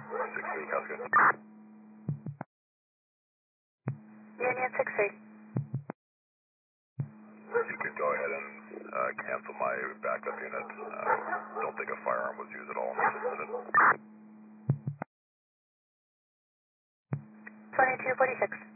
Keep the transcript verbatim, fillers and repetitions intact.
six eight, that's good. Union six eight. You could go ahead and uh, cancel my backup unit. Uh, don't think a firearm was used at all in this incident. twenty-two forty-six.